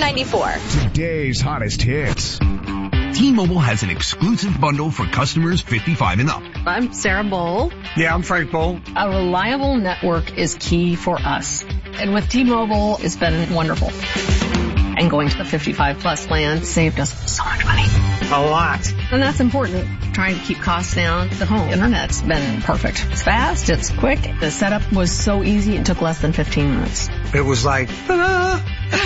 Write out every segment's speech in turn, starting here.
94. Today's hottest hits. T-Mobile has an exclusive bundle for customers 55 and up. I'm Sarah Bowl. Yeah, I'm Frank Bowl. A reliable network is key for us. And with T-Mobile, it's been wonderful. And going to the 55-plus plan saved us so much money. A lot. And that's important. Trying to keep costs down. The home internet's been perfect. It's fast. It's quick. The setup was so easy. It took less than 15 minutes. It was like, ta-da!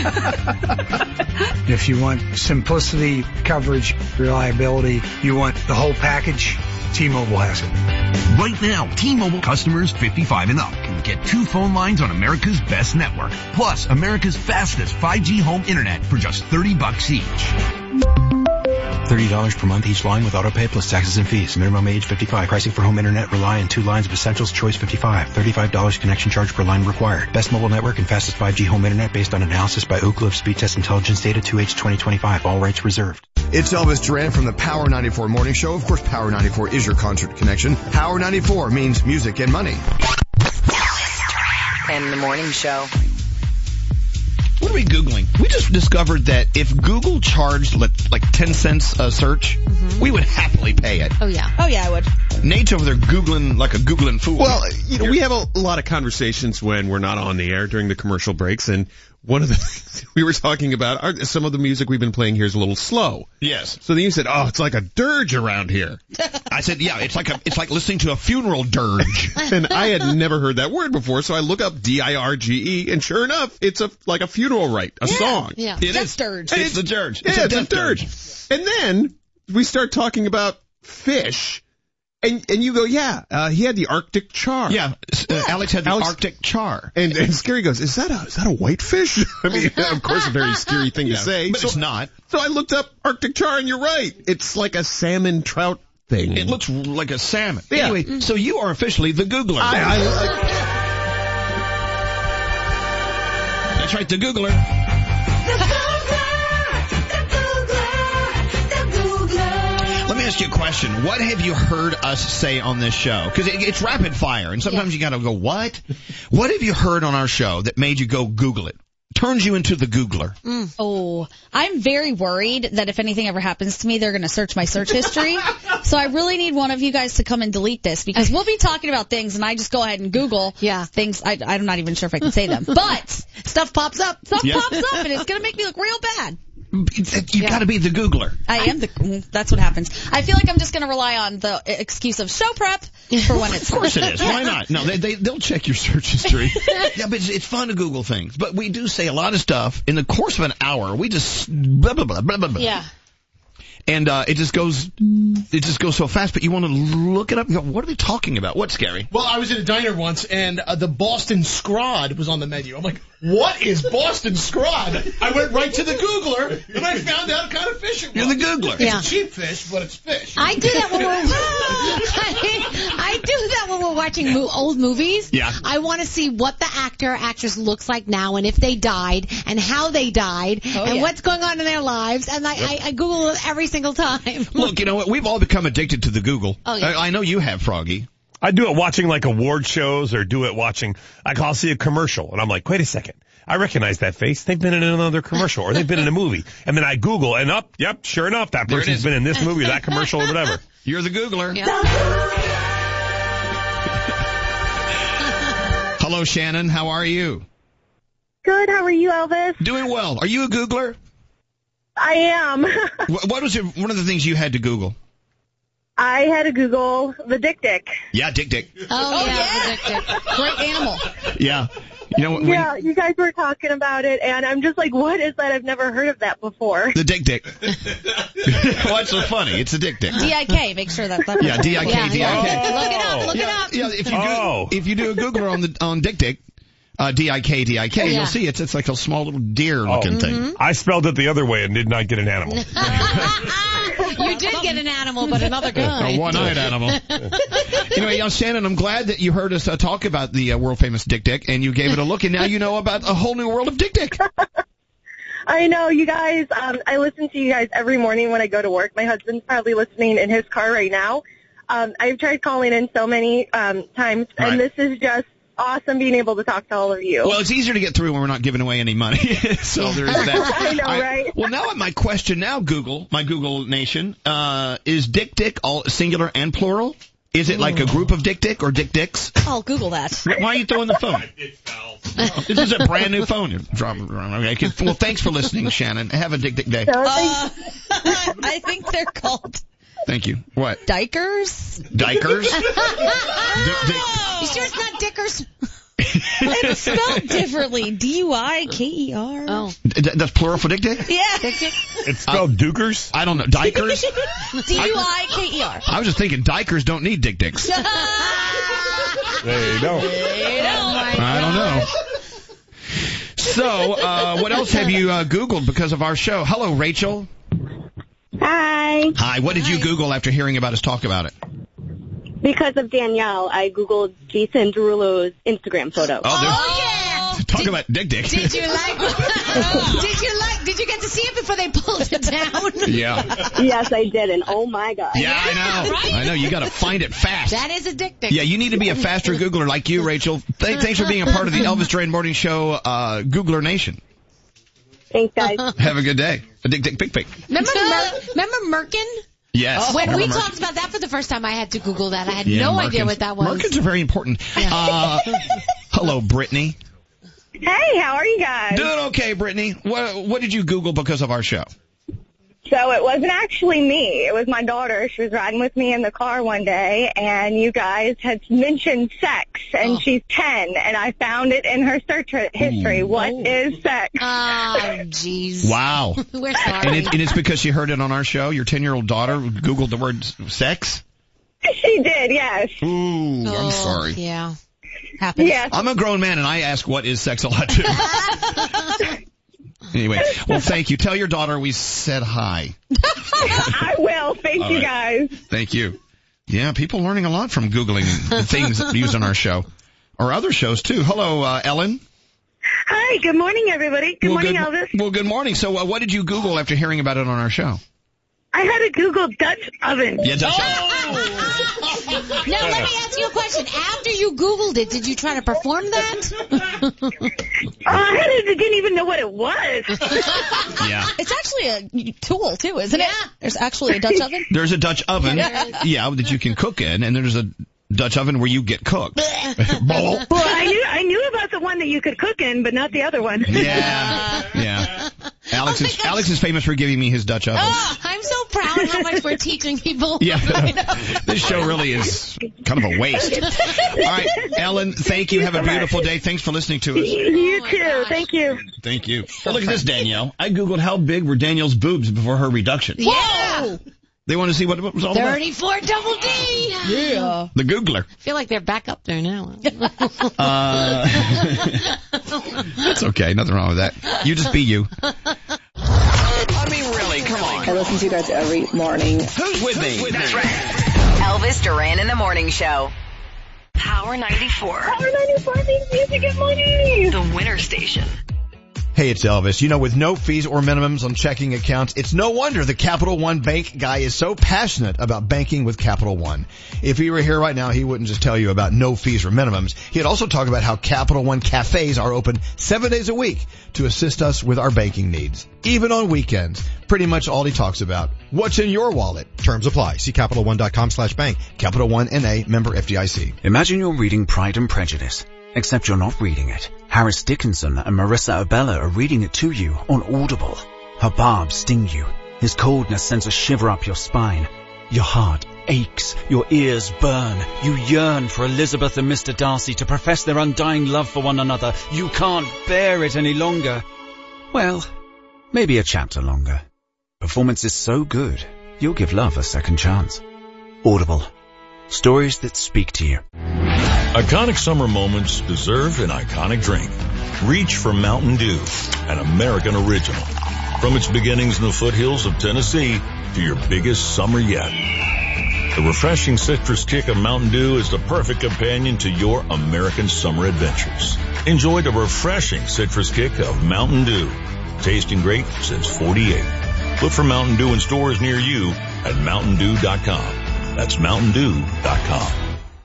If you want simplicity, coverage, reliability, you want the whole package, T-Mobile has it. Right now, T-Mobile customers 55 and up can get 2 phone lines on America's best network, plus America's fastest 5G home internet for just $30 each. $30 per month each line with autopay plus taxes and fees. Minimum age 55. Pricing for home internet rely on 2 lines of essentials. Choice 55. $35 connection charge per line required. Best mobile network and fastest 5G home internet based on analysis by Ookla of Speed Test Intelligence data 2H 2025. All rights reserved. It's Elvis Duran from the Power 94 Morning Show. Of course, Power 94 is your concert connection. Power 94 means music and money. And the morning show. What are we Googling? We just discovered that if Google charged like 10 cents a search, we would happily pay it. Oh, yeah, I would. Nate's over there Googling like a Googling fool. Well, we have a lot of conversations when we're not on the air during the commercial breaks, and one of the things we were talking about, some of the music we've been playing here is a little slow. Yes. So then you said, it's like a dirge around here. I said, yeah, it's like listening to a funeral dirge. And I had never heard that word before, so I look up dirge, and sure enough, it's like a funeral rite, a song. Yeah, It death is. dirge. It's the dirge. Yeah, it's a dirge. And then we start talking about fish. And you go, he had the Arctic char. Yeah, Alex had the Arctic char. And Scary goes, is that a whitefish? I mean, of course, a very scary thing to say. But it's not. So I looked up Arctic char, and you're right. It's like a salmon trout thing. It looks like a salmon. Yeah. Anyway, so you are officially the Googler. That's right, the Googler. Let me ask you a question. What have you heard us say on this show? Because it's rapid fire, and sometimes you got to go, what? What have you heard on our show that made you go Google it? Turns you into the Googler. Oh, I'm very worried that if anything ever happens to me, they're going to search my search history. So I really need one of you guys to come and delete this, because we'll be talking about things and I just go ahead and Google things. I'm not even sure if I can say them, but stuff pops up. Pops up, and it's going to make me look real bad. You got to be the Googler. I am that's what happens. I feel like I'm just going to rely on the excuse of show prep for when it's. Of course it is. Why not? No, they'll check your search history. Yeah, but it's fun to Google things. But we do say a lot of stuff in the course of an hour. We just blah blah blah blah blah. Yeah. And it just goes so fast, but you want to look it up and go, what are they talking about? What's scary? Well, I was at a diner once, and the Boston Scrod was on the menu. I'm like, what is Boston Scrod? I went right to the Googler, and I found out what kind of fish it was. You're the Googler. It's a cheap fish, but it's fish. I do that when we're watching old movies. Yeah. I want to see what the actor or actress looks like now, and if they died, and how they died, and what's going on in their lives, and I Google it every single time. Look, you know what? We've all become addicted to the Google. Oh, yeah. I know you have, Froggy. I do it watching like award shows, or do it watching, I'll see a commercial and I'm like, wait a second. I recognize that face. They've been in another commercial, or they've been in a movie. And then I Google and sure enough, that person's been in this movie, that commercial, or whatever. You're the Googler. Yeah. Hello, Shannon. How are you? Good. How are you, Elvis? Doing well. Are you a Googler? I am. What was one of the things you had to Google? I had to Google the Dick Dick. Yeah, Dick Dick. Oh yeah, the Dick Dick. Great animal. Yeah. You know, you guys were talking about it, and I'm just like, what is that? I've never heard of that before. The Dick Dick. What's so funny? It's a Dick Dick. D-I-K. Make sure that. Yeah, D-I-K, D-I-K. Look it up. Yeah, if you do a Googler on Dick Dick, D-I-K, you'll see it's like a small little deer-looking thing. I spelled it the other way and did not get an animal. You did get an animal, but another kind. A one-eyed animal. Anyway, Shannon, I'm glad that you heard us talk about the world-famous Dick Dick, and you gave it a look, and now you know about a whole new world of Dick Dick. I know, you guys. I listen to you guys every morning when I go to work. My husband's probably listening in his car right now. I've tried calling in so many times, and this is just awesome being able to talk to all of you. Well, it's easier to get through when we're not giving away any money. So there is that. I know, right? Well, now my question now, my Google Nation, is Dick all singular and plural? Is it like a group of Dick or Dicks? I'll Google that. Why are you throwing the phone? This is a brand new phone. Okay. Well, thanks for listening, Shannon. Have a Dick day. I think they're called... Thank you. What? Dikers? Dikers? You sure it's not Dickers? It's spelled differently. D-U-I-K-E-R. Oh. That's plural for Dick? Yeah. It's spelled Dukers? I don't know. Dikers? D-U-I-K-E-R. I was just thinking Dikers don't need Dicks. They don't. I don't know. So, what else have you Googled because of our show? Hello, Rachel. Hi. Hi. What did you Google after hearing about us talk about it? Because of Danielle, I Googled Jason Derulo's Instagram photo. Oh, yeah. Talk about Dick. Did you get to see it before they pulled it down? Yeah. Yes, I did, and oh my God. Yeah, I know. Right? I know. You got to find it fast. That is a Dick. Yeah, you need to be a faster Googler like you, Rachel. Thanks for being a part of the Elvis Duran Morning Show Googler Nation. Thanks, guys. Have a good day. A Dick. Remember Merkin? Yes. When we talked about that for the first time, I had to Google that. I had no idea what that was. Merkins are very important. Hello, Brittany. Hey, how are you guys? Doing okay, Brittany. What did you Google because of our show? So it wasn't actually me. It was my daughter. She was riding with me in the car one day, and you guys had mentioned sex, and she's 10, and I found it in her search history. What is sex? Oh, jeez. Wow. We're sorry. And it's because she heard it on our show? Your 10-year-old daughter Googled the word sex? She did, yes. Ooh, I'm sorry. Yeah. Happens. Yes. I'm a grown man, and I ask what is sex a lot, too. Anyway, well, thank you. Tell your daughter we said hi. I will. Thank you, guys. Thank you. Yeah, people learning a lot from Googling the things that we use on our show. Or other shows, too. Hello, Ellen. Hi, good morning, everybody. Good morning, Elvis. Well, good morning. So what did you Google after hearing about it on our show? I had to Google Dutch oven. Yeah, Dutch oven. Now, let me ask you a question. After you Googled it, did you try to perform that? I didn't even know what it was. Yeah. It's actually a tool, too, isn't it? There's actually a Dutch oven. There's a Dutch oven, that you can cook in, and there's a Dutch oven where you get cooked. Well, I knew about the one that you could cook in, but not the other one. Yeah. Alex is famous for giving me his Dutch oven. Oh, I'm so proud how much we're teaching people. Yeah. This show really is kind of a waste. All right, Ellen, thank you. Have a beautiful day. Thanks for listening to us. You too. Thank you. Thank you. Well, look at this, Danielle. I Googled how big were Danielle's boobs before her reduction. Yeah. They want to see what it was all about. 34 double D. Yeah. The Googler. I feel like they're back up there now. That's okay. Nothing wrong with that. You just be you. I mean, really, come on. I listen to you guys every morning. Who's with me? That's right. Elvis Duran in the Morning Show. Power 94. Power 94 means music and money. The winner station. Hey, it's Elvis. You know, with no fees or minimums on checking accounts, it's no wonder the Capital One Bank guy is so passionate about banking with Capital One. If he were here right now, he wouldn't just tell you about no fees or minimums. He'd also talk about how Capital One cafes are open 7 days a week to assist us with our banking needs. Even on weekends. Pretty much all he talks about. What's in your wallet? Terms apply. See CapitalOne.com/bank. Capital One NA, member FDIC. Imagine you're reading Pride and Prejudice. Except you're not reading it. Harris Dickinson and Marissa Abella are reading it to you on Audible. Her barbs sting you. His coldness sends a shiver up your spine. Your heart aches. Your ears burn. You yearn for Elizabeth and Mr. Darcy to profess their undying love for one another. You can't bear it any longer. Well, maybe a chapter longer. Performance is so good, you'll give love a second chance. Audible. Stories that speak to you. Iconic summer moments deserve an iconic drink. Reach for Mountain Dew, an American original. From its beginnings in the foothills of Tennessee to your biggest summer yet. The refreshing citrus kick of Mountain Dew is the perfect companion to your American summer adventures. Enjoy the refreshing citrus kick of Mountain Dew. Tasting great since 48. Look for Mountain Dew in stores near you at MountainDew.com. That's MountainDew.com.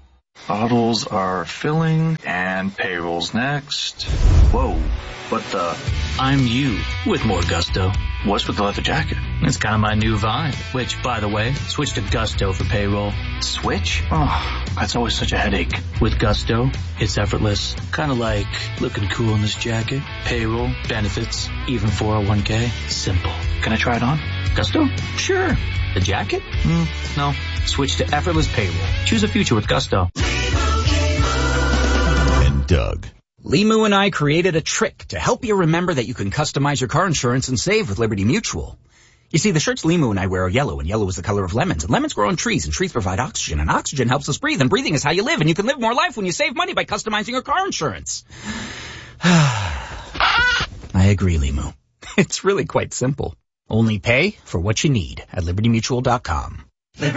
Bottles are filling, and payroll's next. Whoa, what the? I'm you with more gusto. What's with the leather jacket? It's kind of my new vibe, which, by the way, switch to Gusto for payroll. Switch? Oh, that's always such a headache. With Gusto, it's effortless. Kind of like looking cool in this jacket. Payroll, benefits, even 401k. Simple. Can I try it on? Gusto? Sure. The jacket? No. Switch to effortless payroll. Choose a future with Gusto. And Doug. Limu and I created a trick to help you remember that you can customize your car insurance and save with Liberty Mutual. You see, the shirts Limu and I wear are yellow, and yellow is the color of lemons, and lemons grow on trees, and trees provide oxygen, and oxygen helps us breathe, and breathing is how you live, and you can live more life when you save money by customizing your car insurance. I agree, Limu. It's really quite simple. Only pay for what you need at LibertyMutual.com.